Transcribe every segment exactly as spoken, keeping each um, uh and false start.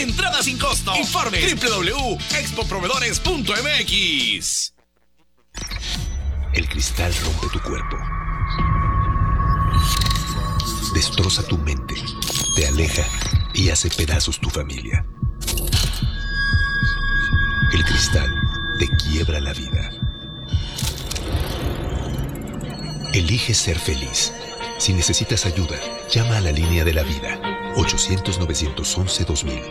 Entrada sin costo. Informe doble u doble u doble u punto expo proveedores punto m x. El cristal rompe tu cuerpo. Destroza tu mente. Te aleja y hace pedazos tu familia. El cristal te quiebra la vida. Elige ser feliz. Si necesitas ayuda, llama a la línea de la vida. ochocientos, novecientos once, dos mil.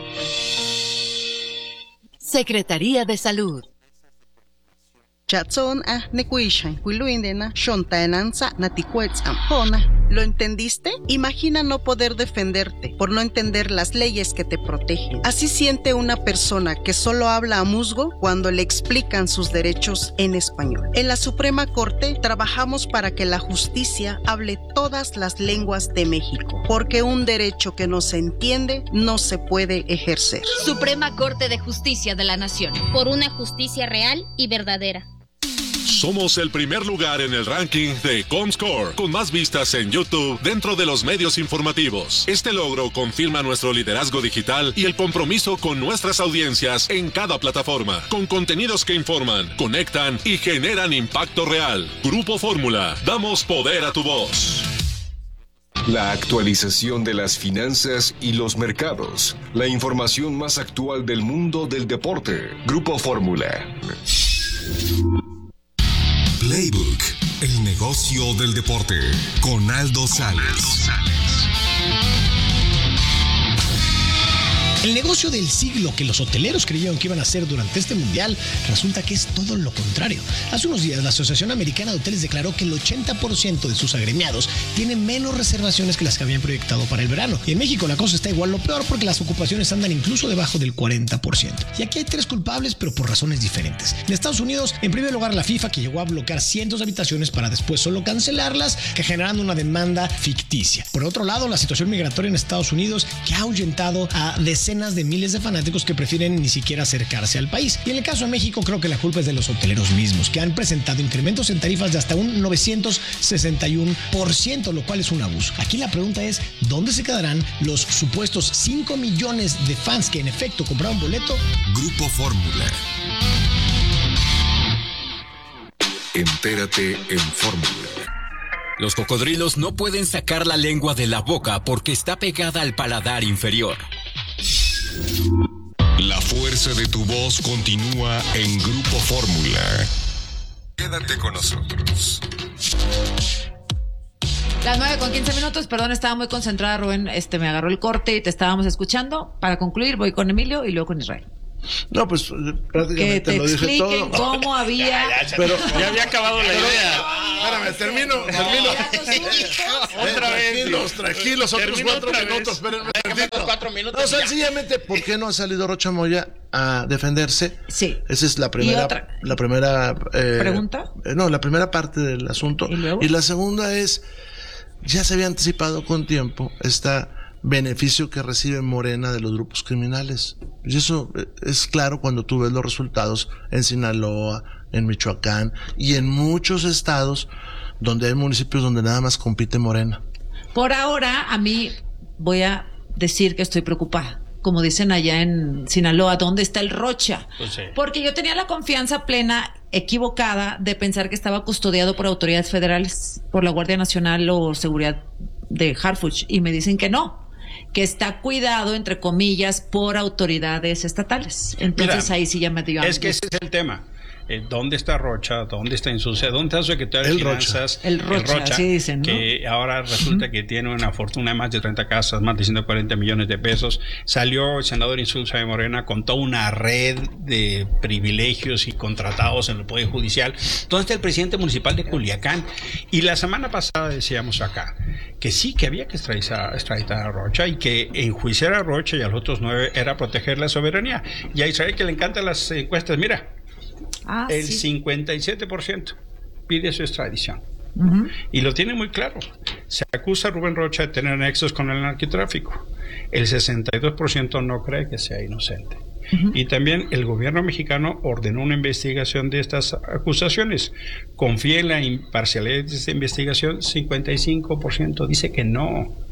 Secretaría de Salud. Chatson a nekuishan, huiluindena, shontaenanza, naticuetz ampona. ¿Lo entendiste? Imagina no poder defenderte por no entender las leyes que te protegen. Así siente una persona que solo habla a musgo cuando le explican sus derechos en español. En la Suprema Corte trabajamos para que la justicia hable todas las lenguas de México, porque un derecho que no se entiende no se puede ejercer. Suprema Corte de Justicia de la Nación. Por una justicia real y verdadera. Somos el primer lugar en el ranking de Comscore, con más vistas en YouTube dentro de los medios informativos. Este logro confirma nuestro liderazgo digital y el compromiso con nuestras audiencias en cada plataforma, con contenidos que informan, conectan y generan impacto real. Grupo Fórmula, damos poder a tu voz. La actualización de las finanzas y los mercados. La información más actual del mundo del deporte. Grupo Fórmula. Playbook, el negocio del deporte, con Aldo Sales. El negocio del siglo que los hoteleros creyeron que iban a hacer durante este mundial resulta que es todo lo contrario. Hace unos días la Asociación Americana de Hoteles declaró que el ochenta por ciento de sus agremiados tienen menos reservaciones que las que habían proyectado para el verano. Y en México la cosa está igual, lo peor, porque las ocupaciones andan incluso debajo del cuarenta por ciento. Y aquí hay tres culpables, pero por razones diferentes. En Estados Unidos, en primer lugar, la FIFA, que llegó a bloquear cientos de habitaciones para después solo cancelarlas, que generando una demanda ficticia. Por otro lado, la situación migratoria en Estados Unidos, que ha ahuyentado a decenas de miles de fanáticos que prefieren ni siquiera acercarse al país. Y en el caso de México, creo que la culpa es de los hoteleros mismos, que han presentado incrementos en tarifas de hasta un novecientos sesenta y uno por ciento, lo cual es un abuso. Aquí la pregunta es, ¿dónde se quedarán los supuestos cinco millones de fans que en efecto compraron boleto? Grupo Fórmula. Entérate en Fórmula. Los cocodrilos no pueden sacar la lengua de la boca porque está pegada al paladar inferior. La fuerza de tu voz continúa en Grupo Fórmula. Quédate con nosotros. Las nueve con quince minutos, perdón, estaba muy concentrada, Rubén, este, me agarró el corte y te estábamos escuchando. Para concluir, voy con Emilio y luego con Israel. No, pues prácticamente te lo dije todo. Que te expliquen cómo había... Ya, ya, pero, ya había acabado la pero, idea. Espérame, termino, no, termino. Otra vez. Tranquilos, tranquilos, otros cuatro minutos. Espérenme tantito. Cuatro minutos. No, sencillamente, ¿por qué no ha salido Rocha Moya a defenderse? Sí. Esa es la primera... La primera eh, ¿Pregunta? Eh, no, la primera parte del asunto. ¿Y luego? Y la segunda es, ya se había anticipado con tiempo esta... beneficio que recibe Morena de los grupos criminales. Y eso es claro cuando tú ves los resultados en Sinaloa, en Michoacán y en muchos estados donde hay municipios donde nada más compite Morena. Por ahora, a mí voy a decir que estoy preocupada. Como dicen allá en Sinaloa, ¿dónde está el Rocha? Pues sí. Porque yo tenía la confianza plena, equivocada, de pensar que estaba custodiado por autoridades federales, por la Guardia Nacional o Seguridad de Harfuch, y me dicen que no, que está cuidado, entre comillas, por autoridades estatales. Entonces Mira, ahí sí ya me dio Es que ese es el tema. Eh, ¿Dónde está Rocha? ¿Dónde está Insucia? ¿Dónde está su secretario de el Finanzas? Rocha. El Rocha, el Rocha, así dicen, ¿no? Que ahora resulta uh-huh. que tiene una fortuna de más de treinta casas, más de ciento cuarenta millones de pesos. Salió el senador Insulza de Morena con toda una red de privilegios y contratados en el Poder Judicial. ¿Dónde está el presidente municipal de Culiacán? Y la semana pasada decíamos acá que sí, que había que extraditar, extraditar a Rocha y que enjuiciar a Rocha y a los otros nueve era proteger la soberanía. Y a Israel, que le encantan las encuestas, mira, Ah, el sí. cincuenta y siete por ciento pide su extradición. Uh-huh. Y lo tiene muy claro. Se acusa a Rubén Rocha de tener nexos con el narcotráfico. El sesenta y dos por ciento no cree que sea inocente. Uh-huh. Y también el gobierno mexicano ordenó una investigación de estas acusaciones. ¿Confía en la imparcialidad de esta investigación? cincuenta y cinco por ciento dice que no.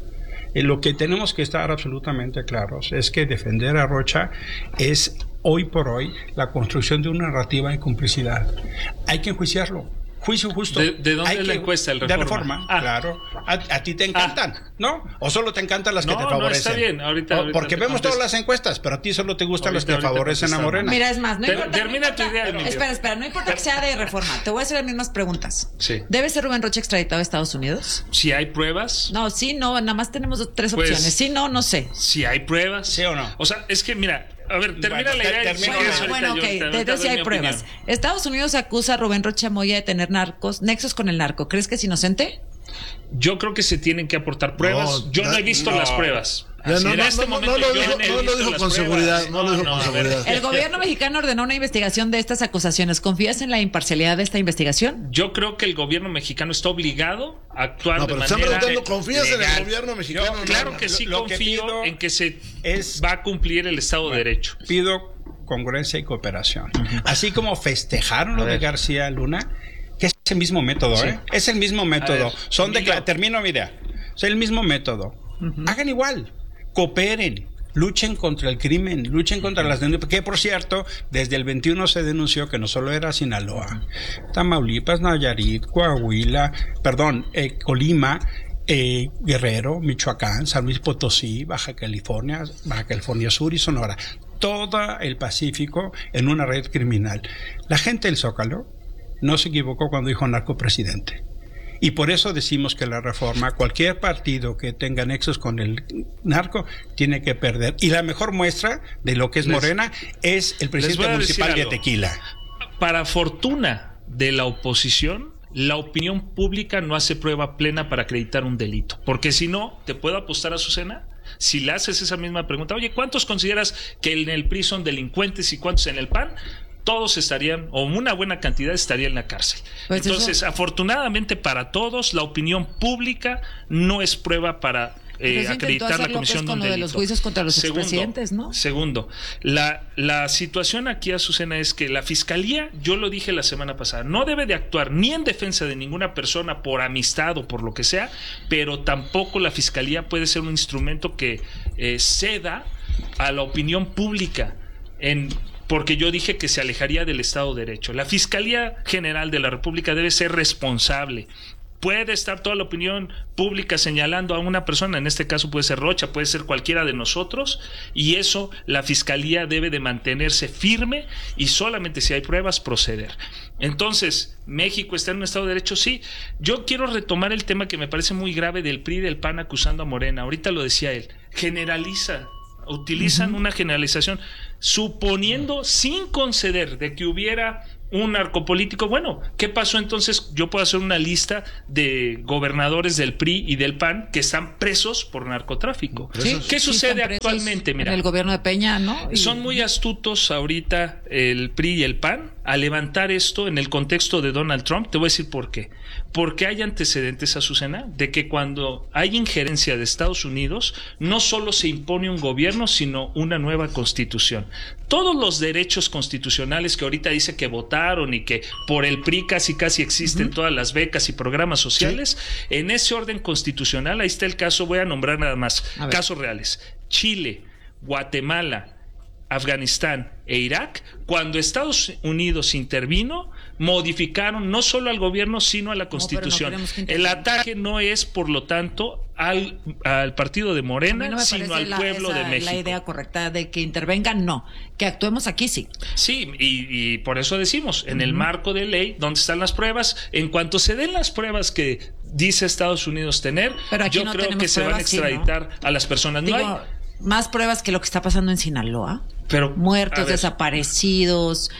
Eh, lo que tenemos que estar absolutamente claros es que defender a Rocha es hoy por hoy la construcción de una narrativa de complicidad. Hay que enjuiciarlo. Juicio justo. ¿De, de dónde Hay es la que, encuesta? El Reforma. De Reforma, ah. claro. A, a ti te encantan, ah. ¿no? ¿O solo te encantan las no, que te favorecen? No, está bien. Ahorita, ahorita Porque vemos todas las encuestas, pero a ti solo te gustan las que favorecen a Morena. Mira, es más, no Ter, importa... Termina no tu importa, idea, Espera, espera, no importa que sea de Reforma. Te voy a hacer las mismas preguntas. Sí. ¿Debe ser Rubén Rocha extraditado a Estados Unidos? Si hay pruebas. No, sí, no, nada más tenemos tres pues, opciones. Sí, no, no sé. Si hay pruebas. ¿Sí o no? O sea, es que mira... A ver, termina bueno, la idea. Termina, bueno, bueno, ok, desde si hay pruebas. Opinión. Estados Unidos acusa a Rubén Rocha Moya de tener narcos, nexos con el narco. ¿Crees que es inocente? Yo creo que se tienen que aportar pruebas. No, yo no he visto no. las pruebas. Ya, no, en este no, momento no, no, lo dijo, no lo dijo con seguridad. No, no lo dijo con seguridad. El gobierno mexicano ordenó una investigación de estas acusaciones. ¿Confías en la imparcialidad de esta investigación? Yo creo que el gobierno mexicano está obligado a actuar no, de pero manera están preguntando, ¿confías legal. en el gobierno mexicano? Yo, claro que sí lo, confío lo que en que se es, va a cumplir el Estado bueno, de Derecho. Pido congruencia y cooperación. Uh-huh. Así como festejaron lo de García Luna, que es el mismo método, sí. ¿eh? Es el mismo método. Ver, Son de termino mi idea. Es el mismo método. Uh-huh. Hagan igual. Cooperen, luchen contra el crimen, luchen contra las denuncias, que por cierto, desde el veintiuno se denunció que no solo era Sinaloa, Tamaulipas, Nayarit, Coahuila, perdón, eh, Colima, eh, Guerrero, Michoacán, San Luis Potosí, Baja California, Baja California Sur y Sonora, todo el Pacífico en una red criminal. La gente del Zócalo no se equivocó cuando dijo narcopresidente. Y por eso decimos que la reforma, cualquier partido que tenga nexos con el narco, tiene que perder. Y la mejor muestra de lo que es Morena les, es el presidente municipal de Tequila. Para fortuna de la oposición, la opinión pública no hace prueba plena para acreditar un delito. Porque si no, te puedo apostar a Azucena. Si le haces esa misma pregunta, oye, ¿cuántos consideras que en el P R I son delincuentes y cuántos en el P A N? Todos estarían, o una buena cantidad estaría en la cárcel. Pues Entonces, eso... afortunadamente para todos, la opinión pública no es prueba para eh, acreditar la comisión de un delito. Lo de los juicios contra los segundo, expresidentes, ¿no? Segundo, la, la situación aquí, Azucena, es que la Fiscalía, yo lo dije la semana pasada, no debe de actuar ni en defensa de ninguna persona por amistad o por lo que sea, pero tampoco la Fiscalía puede ser un instrumento que eh, ceda a la opinión pública en... porque yo dije que se alejaría del Estado de Derecho. La Fiscalía General de la República debe ser responsable. Puede estar toda la opinión pública señalando a una persona, en este caso puede ser Rocha, puede ser cualquiera de nosotros, y eso la Fiscalía debe de mantenerse firme y solamente si hay pruebas proceder. Entonces, ¿México está en un Estado de Derecho? Sí. Yo quiero retomar el tema que me parece muy grave del P R I y del P A N acusando a Morena. Ahorita lo decía él. Generaliza. Utilizan uh-huh. una generalización, suponiendo, sin conceder, de que hubiera un narcopolítico. Bueno, ¿qué pasó entonces? Yo puedo hacer una lista de gobernadores del P R I y del P A N que están presos por narcotráfico. Sí, ¿Qué sí, sucede actualmente? Mira, en el gobierno de Peña, ¿no? Y... son muy astutos ahorita el P R I y el P A N a levantar esto en el contexto de Donald Trump. Te voy a decir por qué. Porque hay antecedentes, Azucena, de que cuando hay injerencia de Estados Unidos, no solo se impone un gobierno, sino una nueva constitución. Todos los derechos constitucionales que ahorita dice que votaron y que por el P R I casi casi existen uh-huh. todas las becas y programas sociales, sí. en ese orden constitucional, ahí está el caso, voy a nombrar nada más, casos reales. Chile, Guatemala, Afganistán e Irak, cuando Estados Unidos intervino, modificaron no solo al gobierno, sino a la Constitución. No, no el ataque no es, por lo tanto, al, al partido de Morena, no sino al la, pueblo esa, de México. La idea correcta de que intervengan, no. Que actuemos aquí, sí. Sí, y, y por eso decimos, en uh-huh. el marco de ley, ¿dónde están las pruebas? En cuanto se den las pruebas que dice Estados Unidos tener, yo no creo que se van a extraditar sí, ¿no? a las personas. Digo, no hay... más pruebas que lo que está pasando en Sinaloa. Pero, muertos, desaparecidos,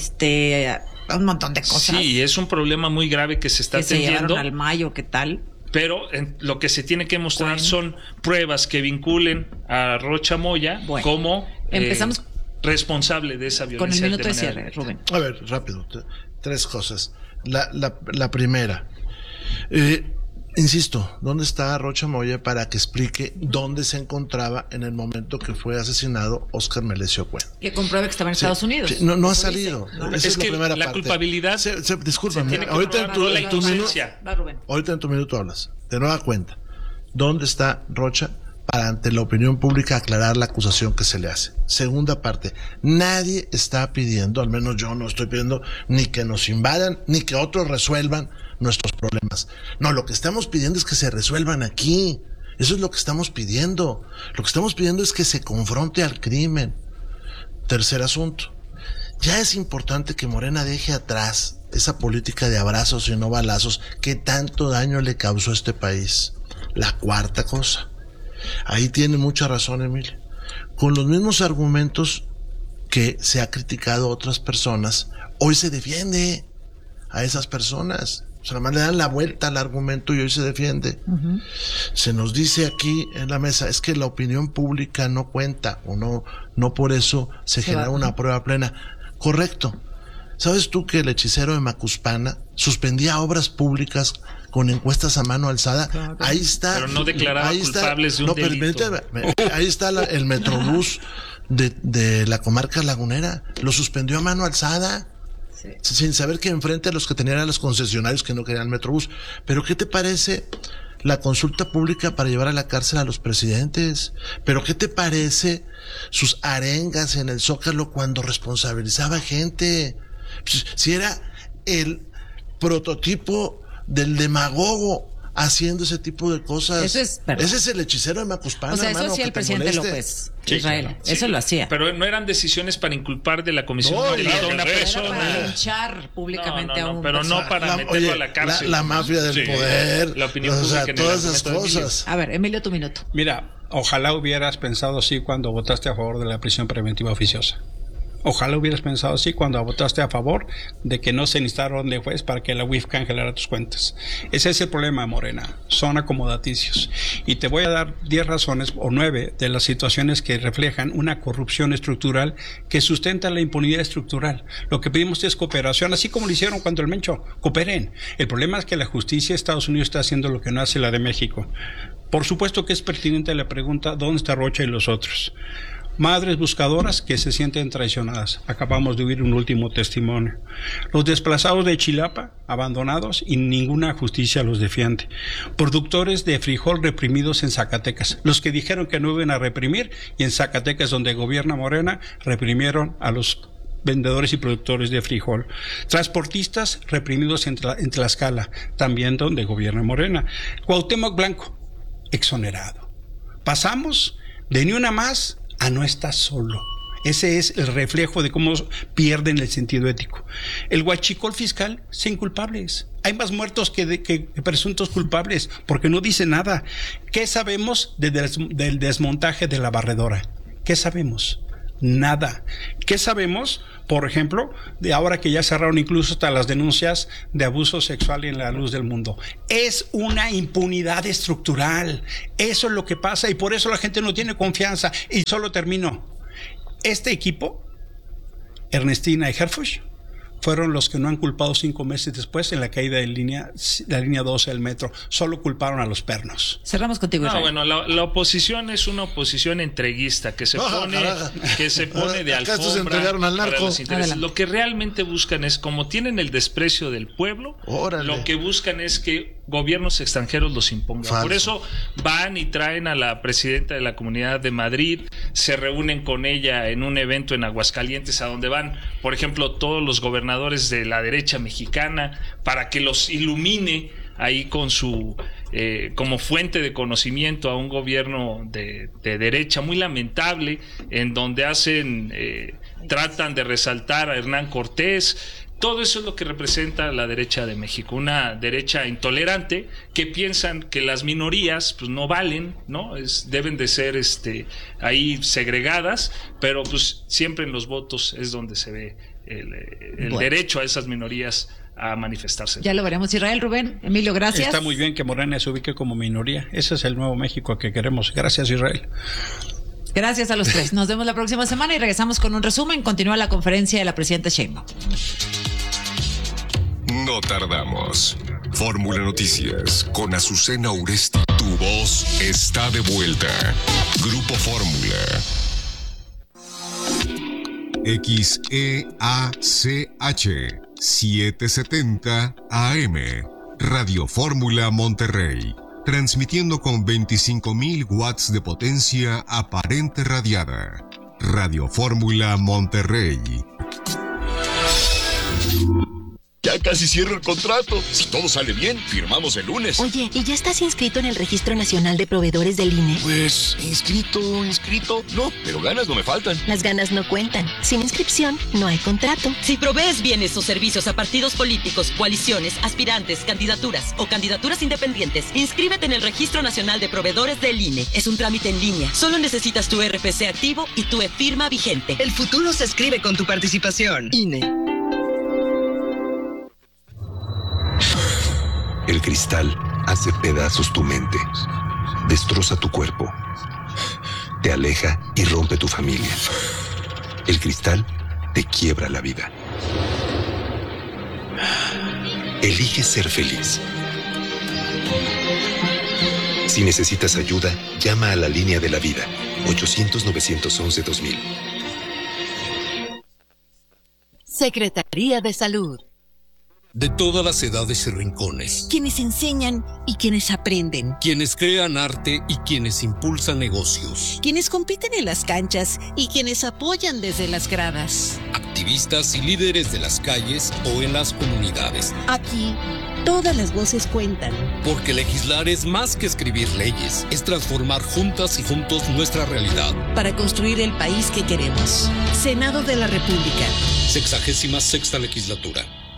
este, un montón de cosas. Sí, es un problema muy grave que se está que atendiendo. Se llevaron al Mayo, ¿qué tal? Pero en, lo que se tiene que mostrar bueno. son pruebas que vinculen a Rocha Moya bueno, como empezamos eh, responsable de esa violencia. Con el minuto de, de cierre, Rubén. A ver, rápido, tres cosas. La, la, la primera, eh, insisto, ¿dónde está Rocha Moya para que explique dónde se encontraba en el momento que fue asesinado Óscar Melesio Cuen? Que compruebe que estaba en sí, Estados Unidos. Sí, no, no ha salido. Dice, ¿no? Esa es, es la que primera la parte. culpabilidad. Se, se, discúlpame, se ahorita, en tu, en tu minuto, ahorita en tu minuto hablas. De nueva cuenta, ¿dónde está Rocha para ante la opinión pública aclarar la acusación que se le hace. Segunda parte, nadie está pidiendo, al menos yo no estoy pidiendo, ni que nos invadan, ni que otros resuelvan nuestros problemas. No, lo que estamos pidiendo es que se resuelvan aquí. Eso es lo que estamos pidiendo. Lo que estamos pidiendo es que se confronte al crimen. Tercer asunto. Ya es importante que Morena deje atrás esa política de abrazos y no balazos que tanto daño le causó a este país. La cuarta cosa. Ahí tiene mucha razón, Emilio. Con los mismos argumentos que se ha criticado a otras personas, hoy se defiende a esas personas. O sea, nada más le dan la vuelta al argumento y hoy se defiende. Uh-huh. Se nos dice aquí en la mesa, es que la opinión pública no cuenta, o no, no por eso se, se genera va. una prueba plena. Correcto. ¿Sabes tú que el hechicero de Macuspana suspendía obras públicas con encuestas a mano alzada? Claro. Ahí está. Pero no declaraba ahí culpables está, de un no, delito. Permíteme, ahí está la, el Metrobús de, de la comarca lagunera. Lo suspendió a mano alzada. Sí. Sin saber que enfrente a los que tenían a los concesionarios que no querían Metrobús. Pero ¿qué te parece la consulta pública para llevar a la cárcel a los presidentes? ¿Pero qué te parece sus arengas en el Zócalo cuando responsabilizaba gente? Pues, si era el prototipo del demagogo haciendo ese tipo de cosas. Eso es verdad. Ese es el hechicero de Macuspana. O sea, eso mano, hacía el presidente moleste. López. Sí, Israel, claro. eso sí. lo hacía. Pero no eran decisiones para inculpar de la comisión no, de delito claro, a una persona. Para linchar públicamente no, no, no, a un pero no para la, meterlo oye, a la cárcel. La, la mafia del sí. poder. La opinión o sea, pública. todas esas cosas. A ver, Emilio, tu minuto. Mira, ojalá hubieras pensado así cuando votaste a favor de la prisión preventiva oficiosa. Ojalá hubieras pensado así cuando votaste a favor de que no se necesitara orden de juez para que la U I F cancelara tus cuentas. Ese es el problema, Morena. Son acomodaticios. Y te voy a dar diez razones o nueve de las situaciones que reflejan una corrupción estructural que sustenta la impunidad estructural. Lo que pedimos es cooperación, así como lo hicieron cuando el Mencho. Cooperen. El problema es que la justicia de Estados Unidos está haciendo lo que no hace la de México. Por supuesto que es pertinente la pregunta, ¿dónde está Rocha y los otros? Madres buscadoras que se sienten traicionadas. Acabamos de oír un último testimonio. Los desplazados de Chilapa, abandonados y ninguna justicia los defiende. Productores de frijol reprimidos en Zacatecas. Los que dijeron que no iban a reprimir y en Zacatecas, donde gobierna Morena, reprimieron a los vendedores y productores de frijol. Transportistas reprimidos en, Tla- en Tlaxcala, también donde gobierna Morena. Cuauhtémoc Blanco, exonerado. Pasamos de ni una más a no estar solo. Ese es el reflejo de cómo pierden el sentido ético. El huachicol fiscal, sin culpables. Hay más muertos que, de, que presuntos culpables, porque no dice nada. ¿Qué sabemos de des, del desmontaje de la barredora? ¿Qué sabemos? Nada. ¿Qué sabemos, por ejemplo, de ahora que ya cerraron incluso hasta las denuncias de abuso sexual en la luz del mundo? Es una impunidad estructural. Eso es lo que pasa y por eso la gente no tiene confianza. Y solo termino. Este equipo, Ernestina y Herfush, fueron los que no han culpado cinco meses después en la caída de línea, la línea doce del metro. Solo culparon a los pernos. Cerramos contigo, Israel. No, bueno, la, la oposición es una oposición entreguista que se No, pone, carajo. que se pone de Acá estos se alfombra entregaron al para narco. los intereses. Lo que realmente buscan es, como tienen el desprecio del pueblo, Órale. lo que buscan es que gobiernos extranjeros los impongan. Falso. Por eso van y traen a la presidenta de la Comunidad de Madrid, se reúnen con ella en un evento en Aguascalientes, a donde van, por ejemplo, todos los gobernadores de la derecha mexicana, para que los ilumine ahí con su eh, como fuente de conocimiento a un gobierno de, de derecha muy lamentable, en donde hacen eh, tratan de resaltar a Hernán Cortés. Todo eso es lo que representa la derecha de México, una derecha intolerante que piensan que las minorías pues no valen, ¿no? Es, deben de ser este ahí segregadas, pero pues siempre en los votos es donde se ve el, el bueno. derecho a esas minorías a manifestarse. Ya lo veremos. Israel, Rubén, Emilio, gracias. Está muy bien que Morena se ubique como minoría. Ese es el nuevo México que queremos. Gracias, Israel. Gracias a los tres. Nos vemos la próxima semana y regresamos con un resumen. Continúa la conferencia de la presidenta Sheinbaum. No tardamos. Fórmula Noticias con Azucena Uresti. Tu voz está de vuelta. Grupo Fórmula. X E A C H setecientos setenta A M Radio Fórmula Monterrey. transmitiendo con veinticinco mil watts de potencia aparente radiada. Radio Fórmula Monterrey. Ya casi cierro el contrato. Si todo sale bien, firmamos el lunes. Oye, ¿y ya estás inscrito en el Registro Nacional de Proveedores del I N E? Pues, inscrito, inscrito, no, pero ganas no me faltan. Las ganas no cuentan. Sin inscripción, no hay contrato. Si provees bienes o servicios a partidos políticos, coaliciones, aspirantes, candidaturas o candidaturas independientes, inscríbete en el Registro Nacional de Proveedores del I N E. Es un trámite en línea. Solo necesitas tu R F C activo y tu e-firma vigente. El futuro se escribe con tu participación. I N E. El cristal hace pedazos tu mente, destroza tu cuerpo, te aleja y rompe tu familia. El cristal te quiebra la vida. Elige ser feliz. Si necesitas ayuda, llama a la línea de la vida, ochocientos, novecientos once, dos mil. Secretaría de Salud. De todas las edades y rincones. Quienes enseñan y quienes aprenden. Quienes crean arte y quienes impulsan negocios. Quienes compiten en las canchas y quienes apoyan desde las gradas. Activistas y líderes de las calles o en las comunidades. Aquí, todas las voces cuentan. Porque legislar es más que escribir leyes. Es transformar juntas y juntos nuestra realidad. Para construir el país que queremos. Senado de la República. Sexagésima sexta legislatura.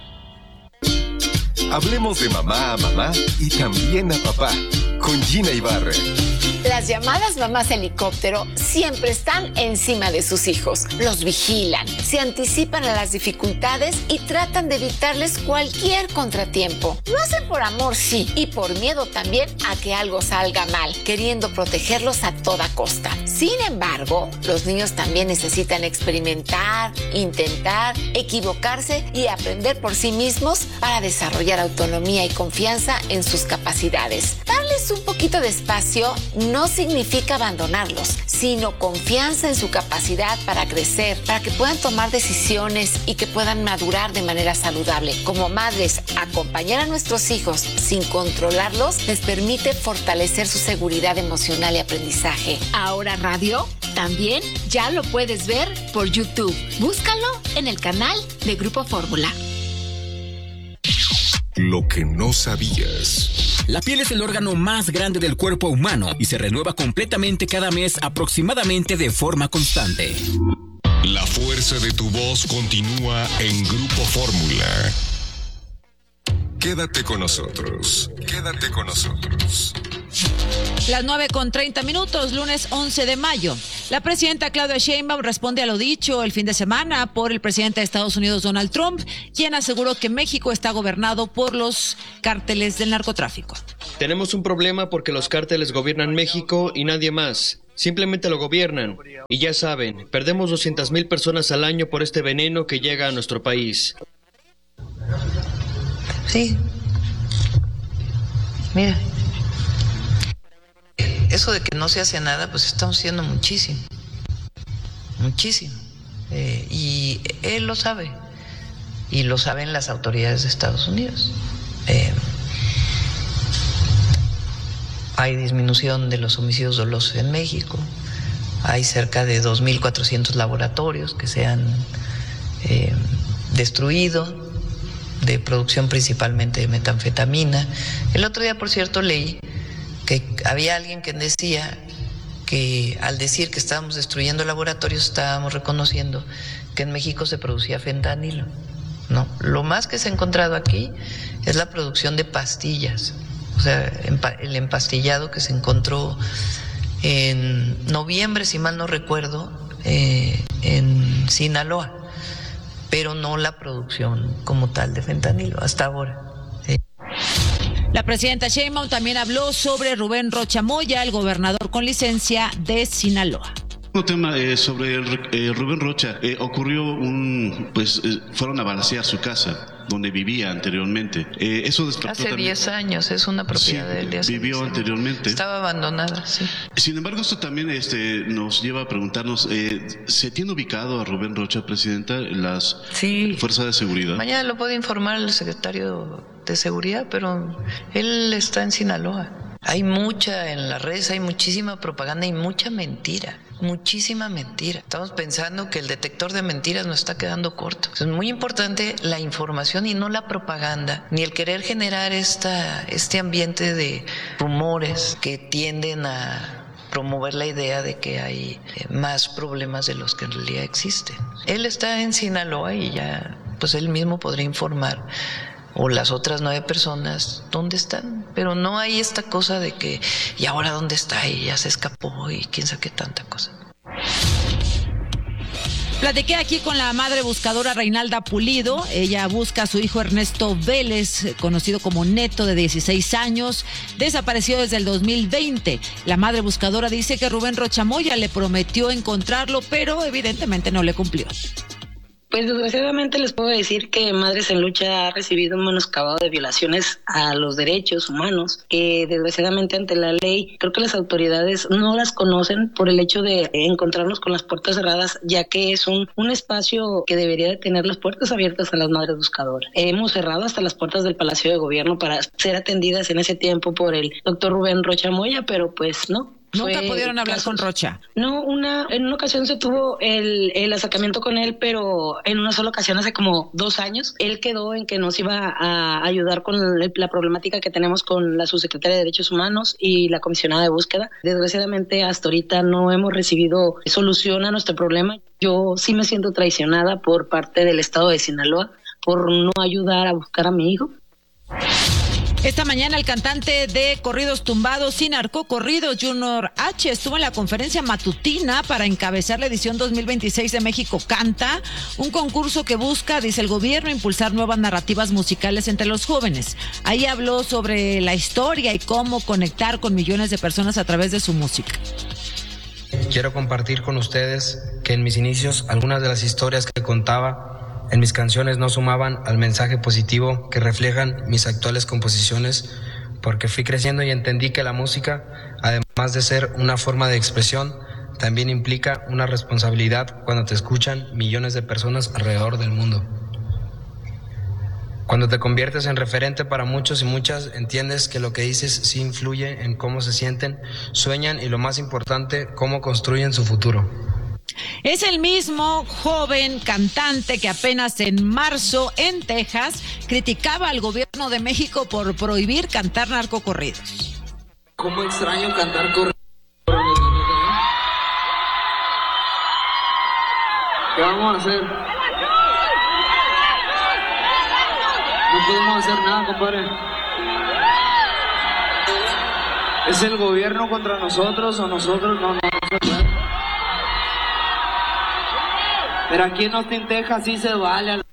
Hablemos de mamá a mamá y también a papá, con Gina Ibarra. Las llamadas mamás helicóptero siempre están encima de sus hijos, los vigilan, se anticipan a las dificultades y tratan de evitarles cualquier contratiempo. Lo hacen por amor, sí, y por miedo también a que algo salga mal, queriendo protegerlos a toda costa. Sin embargo, los niños también necesitan experimentar, intentar, equivocarse y aprender por sí mismos para desarrollar autonomía y confianza en sus capacidades. Darles un poquito de espacio no significa abandonarlos, sino confianza en su capacidad para crecer, para que puedan tomar decisiones y que puedan madurar de manera saludable. Como madres, acompañar a nuestros hijos sin controlarlos les permite fortalecer su seguridad emocional y aprendizaje. Ahora Radio también ya lo puedes ver por YouTube. Búscalo en el canal de Grupo Fórmula. Lo que no sabías. La piel es el órgano más grande del cuerpo humano y se renueva completamente cada mes aproximadamente de forma constante. La fuerza de tu voz continúa en Grupo Fórmula. Quédate con nosotros. Quédate con nosotros. Las nueve con treinta minutos, lunes once de mayo. La presidenta Claudia Sheinbaum responde a lo dicho el fin de semana por el presidente de Estados Unidos, Donald Trump, quien aseguró que México está gobernado por los cárteles del narcotráfico. Tenemos un problema porque los cárteles gobiernan México y nadie más. Simplemente lo gobiernan. Y ya saben, perdemos doscientas mil personas al año por este veneno que llega a nuestro país. Sí. Mira. Eso de que no se hace nada, pues estamos haciendo muchísimo. Muchísimo. Eh, y él lo sabe. Y lo saben las autoridades de Estados Unidos. Eh, hay disminución de los homicidios dolosos en México. Hay cerca de dos mil cuatrocientos laboratorios que se han eh, destruido, de producción principalmente de metanfetamina. El otro día, por cierto, leí que había alguien que decía que al decir que estábamos destruyendo laboratorios estábamos reconociendo que en México se producía fentanilo. No, lo más que se ha encontrado aquí es la producción de pastillas, o sea, el empastillado que se encontró en noviembre, si mal no recuerdo, eh, en Sinaloa, pero no la producción como tal de fentanilo hasta ahora. Eh. La presidenta Sheinbaum también habló sobre Rubén Rocha Moya, el gobernador con licencia de Sinaloa. Un tema eh, sobre el, eh, Rubén Rocha. Eh, ocurrió un, pues, eh, fueron a balacear su casa donde vivía anteriormente. Eh, eso despertó Hace diez años, es una propiedad sí, de él. Vivió anteriormente. Estaba abandonada, sí. Sin embargo, esto también este, nos lleva a preguntarnos, eh, ¿se tiene ubicado a Rubén Rocha, presidenta, las sí. fuerzas de seguridad? Mañana lo puede informar el secretario de Seguridad, pero él está en Sinaloa. Hay mucha en las redes, hay muchísima propaganda y mucha mentira. Muchísima mentira. Estamos pensando que el detector de mentiras nos está quedando corto. Es muy importante la información y no la propaganda, ni el querer generar esta, este ambiente de rumores que tienden a promover la idea de que hay más problemas de los que en realidad existen. Él está en Sinaloa y ya, pues él mismo podría informar, o las otras nueve personas, ¿dónde están? Pero no hay esta cosa de que, ¿y ahora dónde está? Y ya se escapó y quién sabe qué tanta cosa. Platiqué aquí con la madre buscadora Reinalda Pulido. Ella busca a su hijo Ernesto Vélez, conocido como Neto, de dieciséis años, desapareció desde el dos mil veinte. La madre buscadora dice que Rubén Rocha Moya le prometió encontrarlo, pero evidentemente no le cumplió. Pues desgraciadamente les puedo decir que Madres en Lucha ha recibido un menoscabado de violaciones a los derechos humanos, que desgraciadamente ante la ley creo que las autoridades no las conocen por el hecho de encontrarnos con las puertas cerradas, ya que es un, un espacio que debería de tener las puertas abiertas a las madres buscadoras. Hemos cerrado hasta las puertas del Palacio de Gobierno para ser atendidas en ese tiempo por el doctor Rubén Rocha Moya, pero pues no. ¿Nunca pudieron hablar casos. con Rocha? No, una, en una ocasión se tuvo el, el acercamiento con él, pero en una sola ocasión hace como dos años. Él quedó en que nos iba a ayudar con la problemática que tenemos con la subsecretaria de Derechos Humanos y la comisionada de búsqueda. Desgraciadamente hasta ahorita no hemos recibido solución a nuestro problema. Yo sí me siento traicionada por parte del estado de Sinaloa por no ayudar a buscar a mi hijo. Esta mañana el cantante de corridos tumbados y narcocorridos Junior H estuvo en la conferencia matutina para encabezar la edición dos mil veintiséis de México Canta, un concurso que busca, dice el gobierno, impulsar nuevas narrativas musicales entre los jóvenes. Ahí habló sobre la historia y cómo conectar con millones de personas a través de su música. Quiero compartir con ustedes que en mis inicios algunas de las historias que contaba en mis canciones no sumaban al mensaje positivo que reflejan mis actuales composiciones, porque fui creciendo y entendí que la música, además de ser una forma de expresión, también implica una responsabilidad cuando te escuchan millones de personas alrededor del mundo. Cuando te conviertes en referente para muchos y muchas, entiendes que lo que dices sí influye en cómo se sienten, sueñan y, lo más importante, cómo construyen su futuro. Es el mismo joven cantante que apenas en marzo en Texas criticaba al gobierno de México por prohibir cantar narcocorridos. ¿Cómo extraño cantar corridos? ¿Qué vamos a hacer? No podemos hacer nada, compadre. ¿Es el gobierno contra nosotros o nosotros no? no, no Pero aquí en Austin, Texas sí se vale. A la...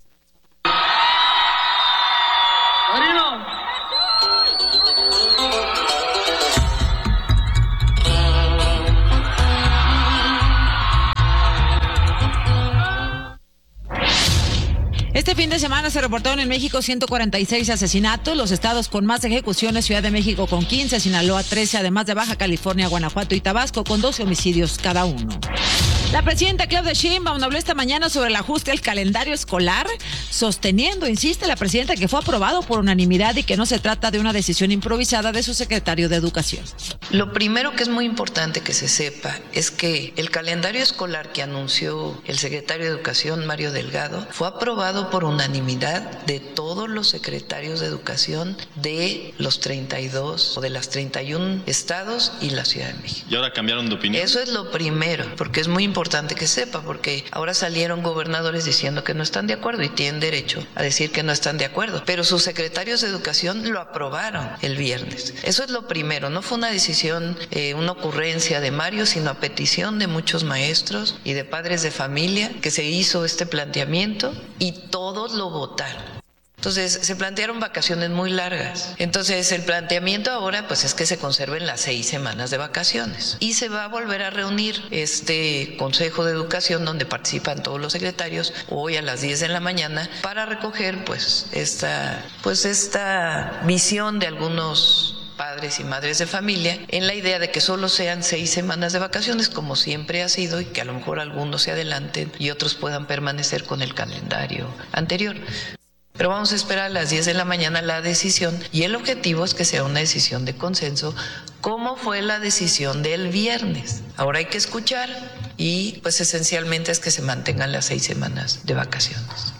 Este fin de semana se reportaron en México ciento cuarenta y seis asesinatos, los estados con más ejecuciones: Ciudad de México con quince, Sinaloa trece, además de Baja California, Guanajuato y Tabasco con doce homicidios cada uno. La presidenta Claudia Sheinbaum habló esta mañana sobre el ajuste al calendario escolar, sosteniendo, insiste la presidenta, que fue aprobado por unanimidad y que no se trata de una decisión improvisada de su secretario de Educación. Lo primero que es muy importante que se sepa es que el calendario escolar que anunció el secretario de Educación, Mario Delgado, fue aprobado por unanimidad de todos los secretarios de Educación de los treinta y dos o de las treinta y uno estados y la Ciudad de México. ¿Y ahora cambiaron de opinión? Eso es lo primero, porque es muy importante importante que sepa, porque ahora salieron gobernadores diciendo que no están de acuerdo y tienen derecho a decir que no están de acuerdo, pero sus secretarios de Educación lo aprobaron el viernes. Eso es lo primero, no fue una decisión, eh, una ocurrencia de Mario, sino a petición de muchos maestros y de padres de familia que se hizo este planteamiento y todos lo votaron. Entonces se plantearon vacaciones muy largas. Entonces el planteamiento ahora pues es que se conserven las seis semanas de vacaciones. Y se va a volver a reunir este Consejo de Educación donde participan todos los secretarios hoy a las diez de la mañana para recoger pues esta, pues esta visión de algunos padres y madres de familia en la idea de que solo sean seis semanas de vacaciones como siempre ha sido y que a lo mejor algunos se adelanten y otros puedan permanecer con el calendario anterior. Pero vamos a esperar a las diez de la mañana la decisión y el objetivo es que sea una decisión de consenso, como fue la decisión del viernes. Ahora hay que escuchar y pues esencialmente es que se mantengan las seis semanas de vacaciones.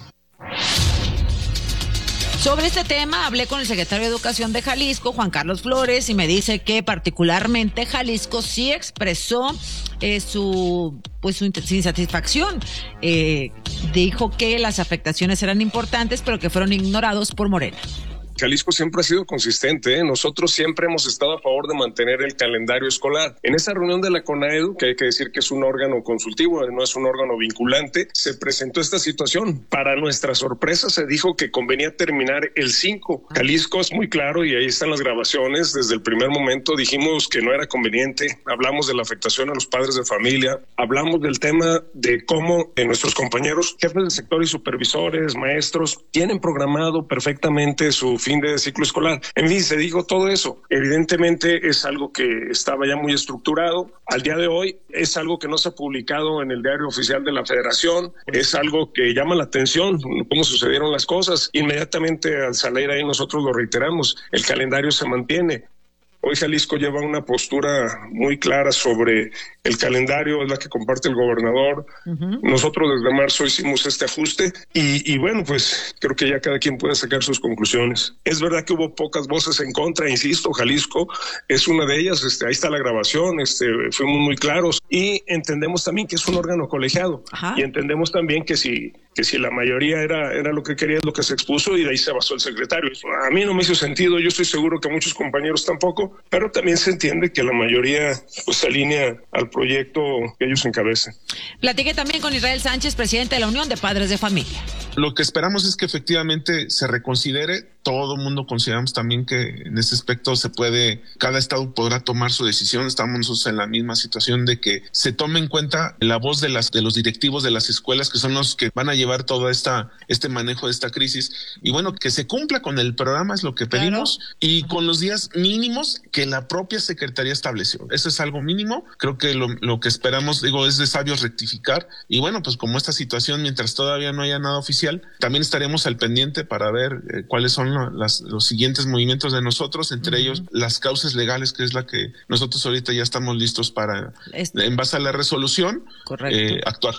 Sobre este tema hablé con el secretario de Educación de Jalisco, Juan Carlos Flores, y me dice que particularmente Jalisco sí expresó eh, su pues su insatisfacción. Eh, dijo que las afectaciones eran importantes, pero que fueron ignorados por Morena. Jalisco siempre ha sido consistente, ¿eh? Nosotros siempre hemos estado a favor de mantener el calendario escolar. En esa reunión de la CONAEDU, que hay que decir que es un órgano consultivo, no es un órgano vinculante, se presentó esta situación. Para nuestra sorpresa se dijo que convenía terminar el cinco. Jalisco es muy claro y ahí están las grabaciones. Desde el primer momento dijimos que no era conveniente. Hablamos de la afectación a los padres de familia. Hablamos del tema de cómo eh, nuestros compañeros, jefes del sector y supervisores, maestros, tienen programado perfectamente su fin de ciclo escolar. En fin, se dijo todo eso. Evidentemente es algo que estaba ya muy estructurado. Al día de hoy es algo que no se ha publicado en el diario oficial de la Federación. Es algo que llama la atención, cómo sucedieron las cosas. Inmediatamente al salir ahí nosotros lo reiteramos. El calendario se mantiene. Hoy Jalisco lleva una postura muy clara sobre el calendario, es la que comparte el gobernador. Uh-huh. Nosotros desde marzo hicimos este ajuste y, y bueno, pues creo que ya cada quien puede sacar sus conclusiones. Es verdad que hubo pocas voces en contra, insisto, Jalisco es una de ellas, este, ahí está la grabación, este, fuimos muy claros y entendemos también que es un órgano colegiado. Uh-huh. Y entendemos también que si, que si la mayoría era, era lo que quería, es lo que se expuso y de ahí se basó el secretario. A mí no me hizo sentido, yo estoy seguro que a muchos compañeros tampoco, pero también se entiende que la mayoría pues se alinea al proyecto que ellos encabezan. Platiqué también con Israel Sánchez, presidente de la Unión de Padres de Familia. Lo que esperamos es que efectivamente se reconsidere. Todo el mundo consideramos también que en ese aspecto se puede, cada estado podrá tomar su decisión. Estamos nosotros en la misma situación de que se tome en cuenta la voz de las de los directivos de las escuelas, que son los que van a llevar todo esta este manejo de esta crisis. Y bueno, que se cumpla con el programa es lo que pedimos, claro. Y con los días mínimos que la propia Secretaría estableció. Eso es algo mínimo. Creo que lo, lo que esperamos, digo, es de sabios rectificar. Y bueno, pues como esta situación, mientras todavía no haya nada oficial, también estaremos al pendiente para ver eh, cuáles son Las, los siguientes movimientos de nosotros, entre uh-huh. ellos las causas legales, que es la que nosotros ahorita ya estamos listos para, este. en base a la resolución, eh, actuar.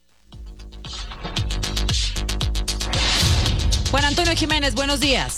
Juan Antonio Jiménez, buenos días.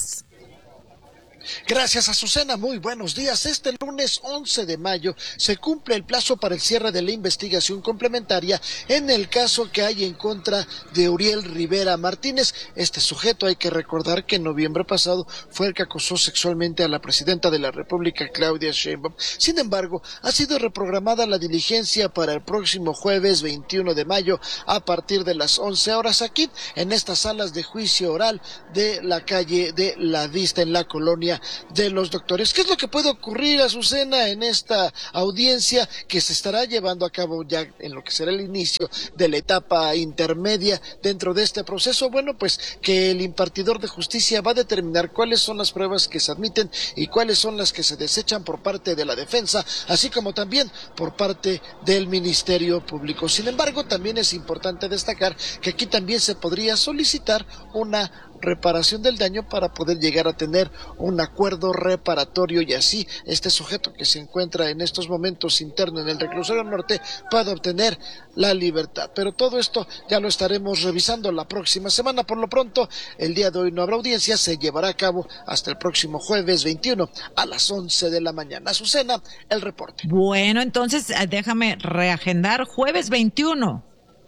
Gracias, Azucena. Muy buenos días. Este lunes once de mayo se cumple el plazo para el cierre de la investigación complementaria en el caso que hay en contra de Uriel Rivera Martínez. Este sujeto, hay que recordar que en noviembre pasado fue el que acosó sexualmente a la presidenta de la República, Claudia Sheinbaum. Sin embargo, ha sido reprogramada la diligencia para el próximo jueves veintiuno de mayo a partir de las once horas aquí en estas salas de juicio oral de la calle de La Vista en la colonia de los Doctores. ¿Qué es lo que puede ocurrir, Azucena, en esta audiencia que se estará llevando a cabo ya en lo que será el inicio de la etapa intermedia dentro de este proceso? Bueno, pues que el impartidor de justicia va a determinar cuáles son las pruebas que se admiten y cuáles son las que se desechan por parte de la defensa, así como también por parte del Ministerio Público. Sin embargo, también es importante destacar que aquí también se podría solicitar una reparación del daño para poder llegar a tener un acuerdo reparatorio y así este sujeto que se encuentra en estos momentos interno en el reclusorio norte pueda obtener la libertad. Pero todo esto ya lo estaremos revisando la próxima semana. Por lo pronto, el día de hoy no habrá audiencia, se llevará a cabo hasta el próximo jueves veintiuno a las once de la mañana. Azucena, el reporte. Bueno, entonces déjame reagendar jueves veintiuno.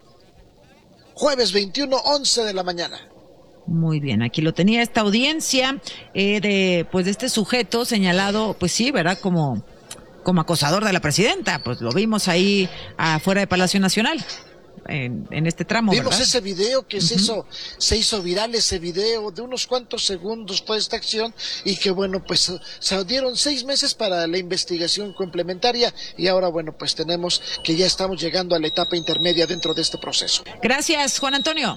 Jueves veintiuno, once de la mañana. Muy bien, aquí lo tenía esta audiencia eh, de pues de este sujeto señalado, pues sí, ¿verdad? Como, como acosador de la presidenta, pues lo vimos ahí afuera de Palacio Nacional, en, en este tramo, Vimos ¿verdad? ese video que uh-huh. se hizo, se hizo viral, ese video de unos cuantos segundos toda esta acción y que bueno, pues se dieron seis meses para la investigación complementaria y ahora bueno, pues tenemos que ya estamos llegando a la etapa intermedia dentro de este proceso. Gracias, Juan Antonio.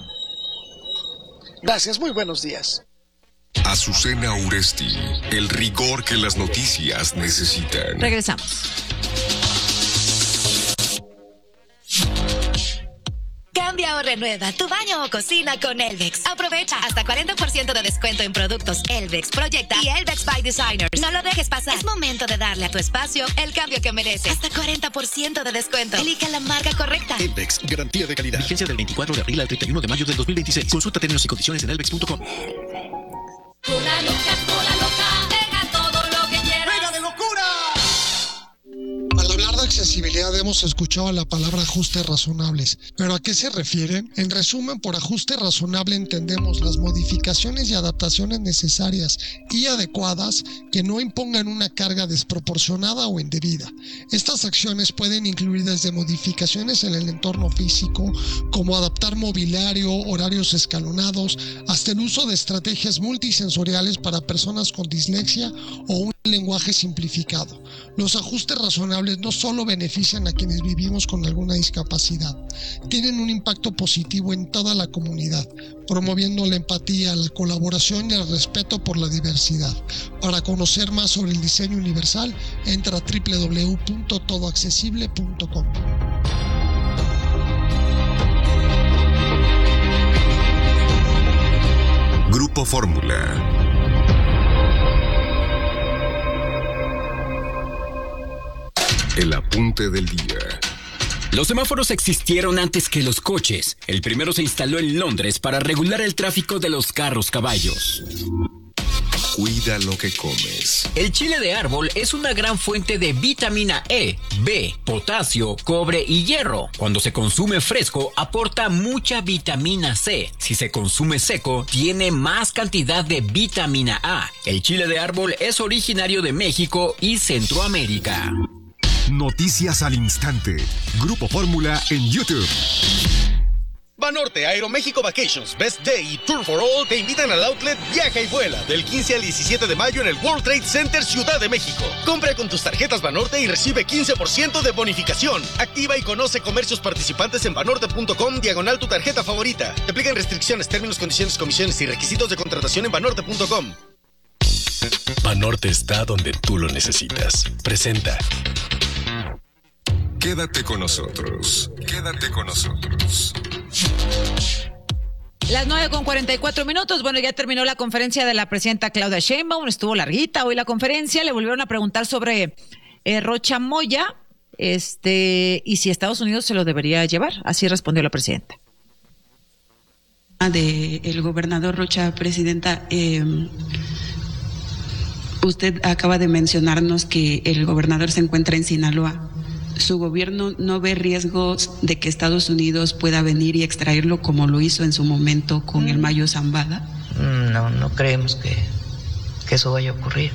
Gracias, muy buenos días. Azucena Uresti, el rigor que las noticias necesitan. Regresamos. Cada Cambia o renueva tu baño o cocina con Elvex. Aprovecha hasta cuarenta por ciento de descuento en productos Elvex, Proyecta y Elvex by Designers. No lo dejes pasar. Es momento de darle a tu espacio el cambio que merece. Hasta cuarenta por ciento de descuento. Elija la marca correcta. Elvex, garantía de calidad. Vigencia del veinticuatro de abril al treinta y uno de mayo del dos mil veintiséis. Consulta términos y condiciones en elvex punto com. Cola loca, cola loca, pega todo lo que quieras. ¡Pega de locura! Al hablar de accesibilidad hemos escuchado la palabra ajustes razonables, pero ¿a qué se refieren? En resumen, por ajuste razonable entendemos las modificaciones y adaptaciones necesarias y adecuadas que no impongan una carga desproporcionada o indebida. Estas acciones pueden incluir desde modificaciones en el entorno físico, como adaptar mobiliario, horarios escalonados, hasta el uso de estrategias multisensoriales para personas con dislexia o un lenguaje simplificado. Los ajustes razonables no solo benefician a quienes vivimos con alguna discapacidad, tienen un impacto positivo en toda la comunidad, promoviendo la empatía, la colaboración y el respeto por la diversidad. Para conocer más sobre el diseño universal, entra a doble u doble u doble u punto todo accesible punto com. Grupo Fórmula. El apunte del día. Los semáforos existieron antes que los coches. El primero se instaló en Londres para regular el tráfico de los carros caballos. Cuida lo que comes. El chile de árbol es una gran fuente de vitamina E, B, potasio, cobre y hierro. Cuando se consume fresco, aporta mucha vitamina C. Si se consume seco, tiene más cantidad de vitamina A. El chile de árbol es originario de México y Centroamérica. Noticias al instante. Grupo Fórmula en YouTube. Banorte, Aeroméxico Vacations, Best Day y Tour for All te invitan al outlet Viaja y Vuela del quince al diecisiete de mayo en el World Trade Center Ciudad de México. Compra con tus tarjetas Banorte y recibe quince por ciento de bonificación. Activa y conoce comercios participantes en banorte punto com diagonal tu tarjeta favorita. Te aplican restricciones, términos, condiciones, comisiones y requisitos de contratación en banorte punto com. Banorte está donde tú lo necesitas. Presenta. Quédate con nosotros. Quédate con nosotros. Las nueve con cuarenta y cuatro minutos. Bueno, ya terminó la conferencia de la presidenta Claudia Sheinbaum. Estuvo larguita hoy la conferencia. Le volvieron a preguntar sobre eh, Rocha Moya este, y si Estados Unidos se lo debería llevar. Así respondió la presidenta. De el gobernador Rocha, presidenta, eh, usted acaba de mencionarnos que el gobernador se encuentra en Sinaloa. ¿Su gobierno no ve riesgos de que Estados Unidos pueda venir y extraerlo como lo hizo en su momento con el Mayo Zambada? No, no creemos que, que eso vaya a ocurrir.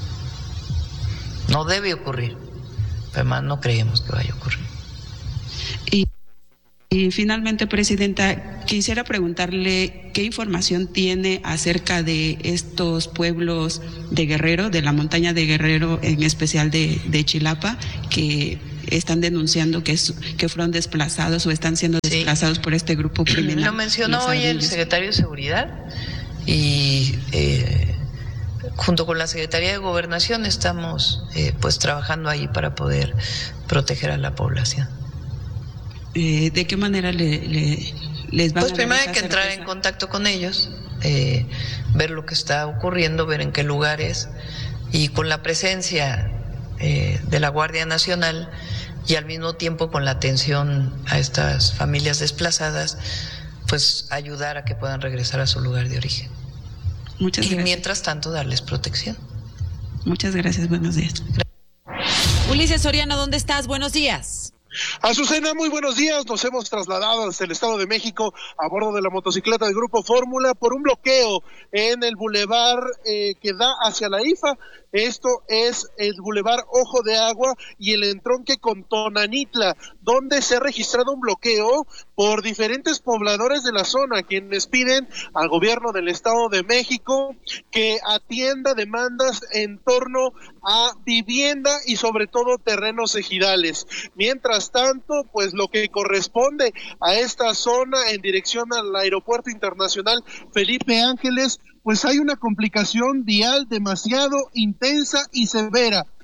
No debe ocurrir, pero más no creemos que vaya a ocurrir. Y, y finalmente, presidenta, quisiera preguntarle qué información tiene acerca de estos pueblos de Guerrero, de la montaña de Guerrero, en especial de, de Chilapa, que están denunciando que, es, que fueron desplazados o están siendo desplazados sí. por este grupo criminal. Lo mencionó hoy el secretario de Seguridad y eh, junto con la Secretaría de Gobernación estamos eh, pues trabajando ahí para poder proteger a la población. Eh, ¿De qué manera le, le, les van pues a primero hay que entrar en contacto con ellos, eh, ver lo que está ocurriendo, ver en qué lugares y con la presencia eh, de la Guardia Nacional y al mismo tiempo con la atención a estas familias desplazadas, pues ayudar a que puedan regresar a su lugar de origen. Muchas y gracias. Mientras tanto darles protección. Muchas gracias, buenos días. Ulises Soriano, ¿dónde estás? Buenos días. Azucena, muy buenos días. Nos hemos trasladado hasta el Estado de México a bordo de la motocicleta del Grupo Fórmula por un bloqueo en el bulevar eh, que da hacia la I F A. Esto es el bulevar Ojo de Agua y el entronque con Tonanitla, donde se ha registrado un bloqueo por diferentes pobladores de la zona, quienes piden al gobierno del Estado de México que atienda demandas en torno a vivienda y sobre todo terrenos ejidales. Mientras tanto, pues lo que corresponde a esta zona en dirección al Aeropuerto Internacional Felipe Ángeles, pues hay una complicación vial demasiado intensa y severa.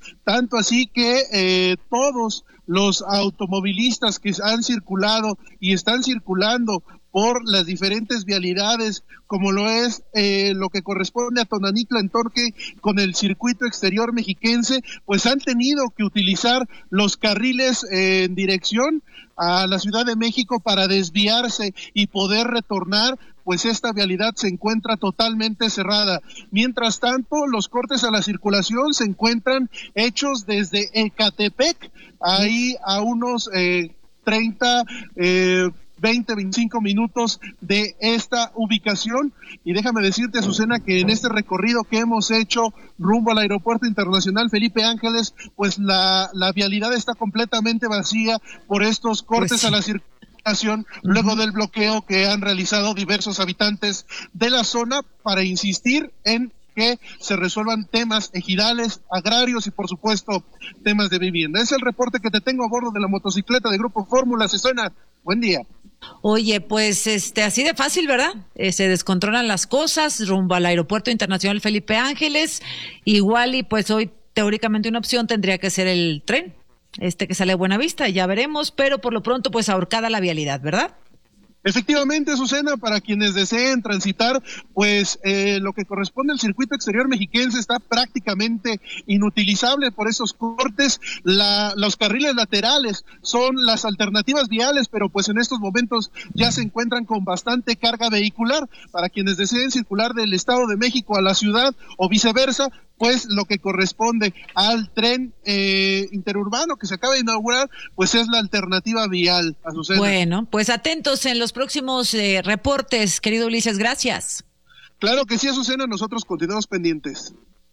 tanto así que eh, todos los automovilistas que han circulado y están circulando por las diferentes vialidades, como lo es eh, lo que corresponde a Tonanitla en Torque con el circuito exterior mexiquense, pues han tenido que utilizar los carriles eh, en dirección a la Ciudad de México para desviarse y poder retornar, pues esta vialidad se encuentra totalmente cerrada. Mientras tanto, los cortes a la circulación se encuentran hechos desde Ecatepec, ahí a unos eh, treinta, eh, veinte, veinticinco minutos de esta ubicación. Y déjame decirte, Azucena, que en este recorrido que hemos hecho rumbo al Aeropuerto Internacional Felipe Ángeles, pues la, la vialidad está completamente vacía por estos cortes pues sí. a la circulación, luego uh-huh. del bloqueo que han realizado diversos habitantes de la zona para insistir en que se resuelvan temas ejidales, agrarios y por supuesto temas de vivienda. Es el reporte que te tengo a bordo de la motocicleta de Grupo Fórmula. Azucena, buen día. Oye, pues este así de fácil, ¿verdad? Eh, se descontrolan las cosas rumbo al Aeropuerto Internacional Felipe Ángeles. Igual y pues hoy teóricamente una opción tendría que ser el tren, este que sale a Buenavista, ya veremos, pero por lo pronto pues ahorcada la vialidad, ¿verdad? Efectivamente, Azucena, para quienes deseen transitar, pues eh, lo que corresponde al circuito exterior mexiquense está prácticamente inutilizable por esos cortes. La, los carriles laterales son las alternativas viales, pero pues en estos momentos ya se encuentran con bastante carga vehicular. Para quienes deseen circular del Estado de México a la ciudad o viceversa, pues lo que corresponde al tren eh, interurbano que se acaba de inaugurar, pues es la alternativa vial, Azucena. Bueno, pues atentos en los próximos eh, reportes, querido Ulises, gracias. Claro que sí, Azucena, nosotros continuamos pendientes.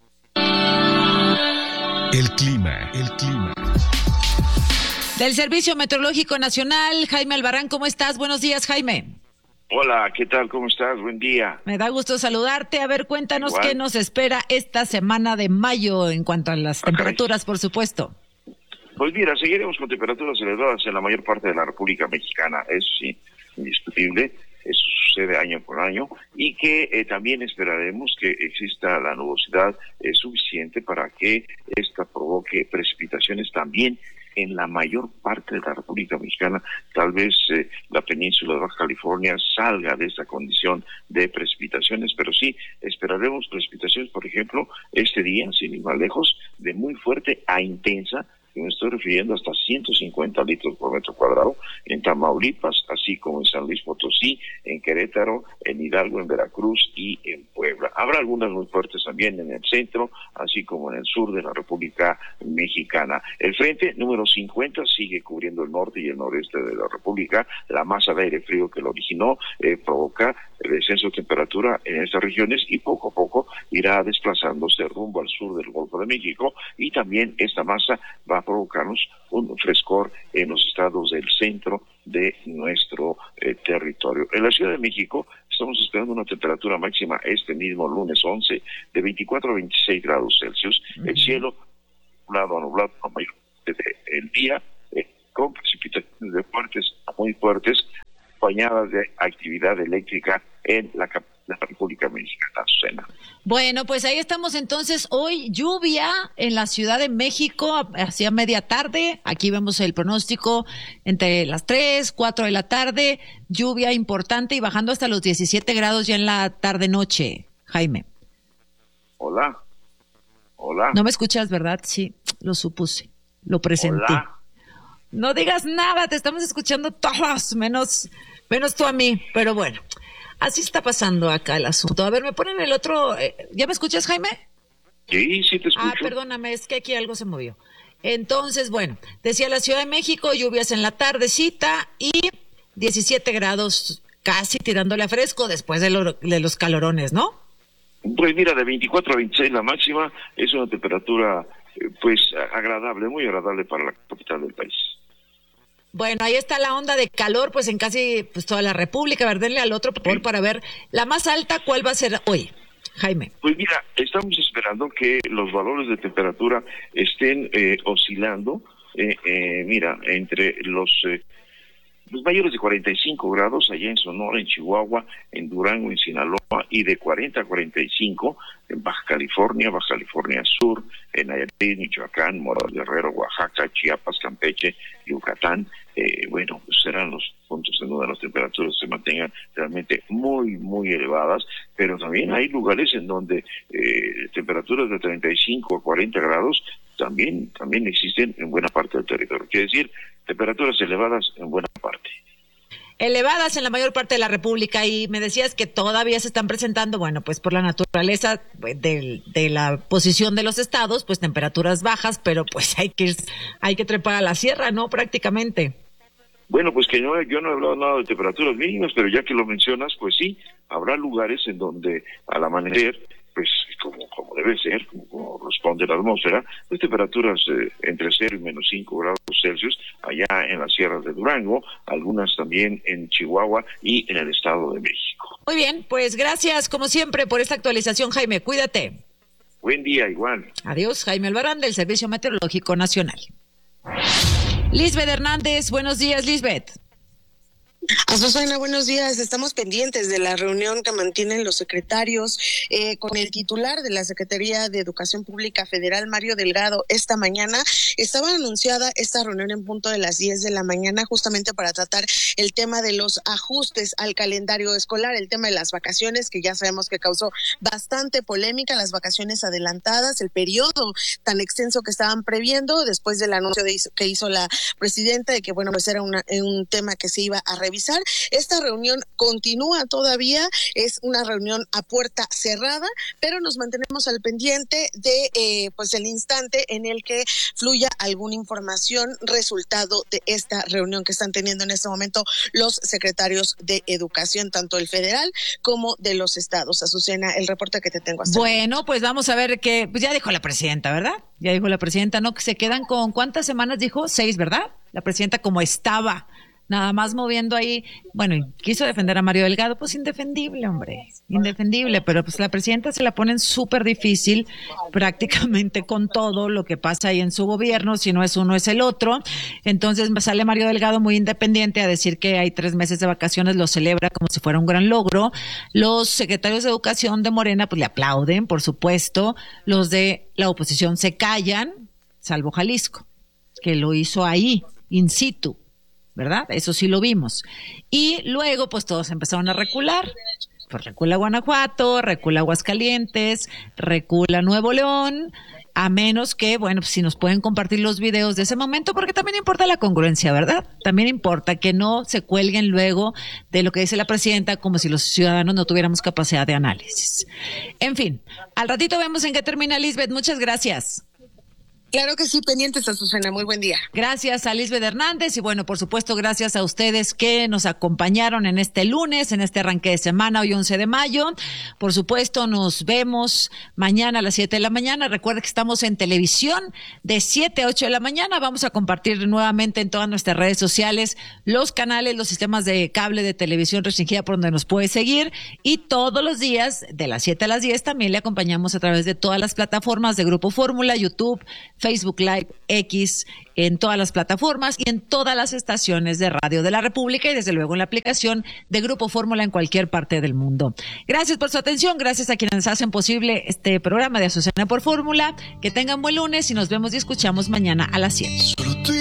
El clima, el clima. Del Servicio Meteorológico Nacional, Jaime Albarrán, ¿cómo estás? Buenos días, Jaime. Hola, ¿qué tal? ¿Cómo estás? Buen día. Me da gusto saludarte. A ver, cuéntanos Igual. qué nos espera esta semana de mayo en cuanto a las Ah, temperaturas, por supuesto. Pues mira, seguiremos con temperaturas elevadas en la mayor parte de la República Mexicana, eso sí, indiscutible, eso sucede año por año, y que eh, también esperaremos que exista la nubosidad eh, suficiente para que esta provoque precipitaciones también en la mayor parte de la República Mexicana. Tal vez eh, la península de Baja California salga de esta condición de precipitaciones, pero sí esperaremos precipitaciones, por ejemplo, este día, sin ir más lejos, de muy fuerte a intensa, que me estoy refiriendo hasta ciento cincuenta litros por metro cuadrado en Tamaulipas, así como en San Luis Potosí, en Querétaro, en Hidalgo, en Veracruz y en Puebla. Habrá algunas muy fuertes también en el centro, así como en el sur de la República Mexicana. El frente número cincuenta sigue cubriendo el norte y el noreste de la República. La masa de aire frío que lo originó eh, provoca el descenso de temperatura en estas regiones y poco a poco irá desplazándose rumbo al sur del Golfo de México, y también esta masa va a provocarnos un frescor en los estados del centro de nuestro eh, territorio. En la Ciudad de México estamos esperando una temperatura máxima este mismo lunes once de veinticuatro a veintiséis grados Celsius. Uh-huh. El cielo nublado a nublado la mayor parte del día, eh, con precipitaciones de fuertes a muy fuertes, acompañadas de actividad eléctrica en la capital de la República Mexicana, Azucena. Bueno, pues ahí estamos entonces. Hoy lluvia en la Ciudad de México hacia media tarde. Aquí vemos el pronóstico entre las tres, cuatro de la tarde. Lluvia importante y bajando hasta los diecisiete grados ya en la tarde-noche. Jaime. Hola. Hola. No me escuchas, ¿verdad? Sí, lo supuse. Lo presenté. Hola. No digas nada, te estamos escuchando todos, menos, menos tú a mí. Pero bueno. Así está pasando acá el asunto. A ver, me ponen el otro... Eh, ¿Ya me escuchas, Jaime? Sí, sí te escucho. Ah, perdóname, es que aquí algo se movió. Entonces, bueno, decía la Ciudad de México, lluvias en la tardecita y diecisiete grados, casi tirándole a fresco después de, lo, de los calorones, ¿no? Pues mira, de veinticuatro a veintiséis la máxima, es una temperatura eh, pues agradable, muy agradable para la capital del país. Bueno, ahí está la onda de calor, pues en casi pues toda la República. A ver, denle al otro por, para ver la más alta, ¿cuál va a ser hoy, Jaime? Pues mira, estamos esperando que los valores de temperatura estén eh, oscilando, eh, eh, mira, entre los eh, los mayores de cuarenta y cinco grados allá en Sonora, en Chihuahua, en Durango, en Sinaloa, y de cuarenta a cuarenta y cinco en Baja California, Baja California Sur, en Nayarit, Michoacán, Morelos, Guerrero, Oaxaca, Chiapas, Campeche, Yucatán. Eh, bueno, pues serán los puntos en donde las temperaturas se mantengan realmente muy, muy elevadas, pero también hay lugares en donde eh, temperaturas de treinta y cinco a cuarenta grados también, también existen en buena parte del territorio. Quiere decir, temperaturas elevadas en buena parte. Elevadas en la mayor parte de la República, y me decías que todavía se están presentando, bueno, pues por la naturaleza de, de la posición de los estados, pues temperaturas bajas, pero pues hay que hay que trepar a la sierra, ¿no? Prácticamente. Bueno, pues que no, yo no he hablado nada de temperaturas mínimas, pero ya que lo mencionas, pues sí, habrá lugares en donde al amanecer, pues como, como debe ser, como, como responde la atmósfera, pues temperaturas eh, entre cero y menos cinco grados Celsius, allá en las sierras de Durango, algunas también en Chihuahua y en el Estado de México. Muy bien, pues gracias como siempre por esta actualización, Jaime, cuídate. Buen día, igual. Adiós, Jaime Albarán del Servicio Meteorológico Nacional. Lisbeth Hernández, buenos días, Lisbeth. Azucena, buenos días. Estamos pendientes de la reunión que mantienen los secretarios eh, con el titular de la Secretaría de Educación Pública Federal, Mario Delgado, esta mañana. Estaba anunciada esta reunión en punto de las diez de la mañana, justamente para tratar el tema de los ajustes al calendario escolar, el tema de las vacaciones, que ya sabemos que causó bastante polémica, las vacaciones adelantadas, el periodo tan extenso que estaban previendo después del anuncio de, que hizo la presidenta de que, bueno, pues era una, un tema que se iba a revisar. Esta reunión continúa todavía, es una reunión a puerta cerrada, pero nos mantenemos al pendiente de eh, pues el instante en el que fluya alguna información resultado de esta reunión que están teniendo en este momento los secretarios de Educación, tanto el federal como de los estados. Azucena, el reporte que te tengo hasta Bueno, ahora. Pues vamos a ver que, pues ya dijo la presidenta, ¿verdad? Ya dijo la presidenta, ¿no? Que se quedan con, ¿cuántas semanas dijo? Seis, ¿verdad? La presidenta como estaba. Nada más moviendo ahí, bueno, y quiso defender a Mario Delgado, pues indefendible, hombre, indefendible, pero pues la presidenta se la ponen súper difícil prácticamente con todo lo que pasa ahí en su gobierno, si no es uno es el otro. Entonces sale Mario Delgado muy independiente a decir que hay tres meses de vacaciones, lo celebra como si fuera un gran logro. Los secretarios de Educación de Morena pues le aplauden, por supuesto, los de la oposición se callan, salvo Jalisco, que lo hizo ahí, in situ, ¿verdad? Eso sí lo vimos. Y luego, pues todos empezaron a recular. Pues recula Guanajuato, recula Aguascalientes, recula Nuevo León, a menos que, bueno, pues si nos pueden compartir los videos de ese momento, porque también importa la congruencia, ¿verdad? También importa que no se cuelguen luego de lo que dice la presidenta, como si los ciudadanos no tuviéramos capacidad de análisis. En fin, al ratito vemos en qué termina, Lisbeth. Muchas gracias. Claro que sí, pendientes, Azucena. Muy buen día. Gracias a Lisbeth Hernández y bueno, por supuesto, gracias a ustedes que nos acompañaron en este lunes, en este arranque de semana, hoy once de mayo. Por supuesto, nos vemos mañana a las siete de la mañana. Recuerda que estamos en televisión de siete a ocho de la mañana. Vamos a compartir nuevamente en todas nuestras redes sociales los canales, los sistemas de cable de televisión restringida por donde nos puede seguir. Y todos los días, de las siete a las diez, también le acompañamos a través de todas las plataformas de Grupo Fórmula, YouTube, Facebook Live, X, en todas las plataformas y en todas las estaciones de radio de la República y desde luego en la aplicación de Grupo Fórmula en cualquier parte del mundo. Gracias por su atención, gracias a quienes hacen posible este programa de Azucena por Fórmula. Que tengan buen lunes y nos vemos y escuchamos mañana a las siete.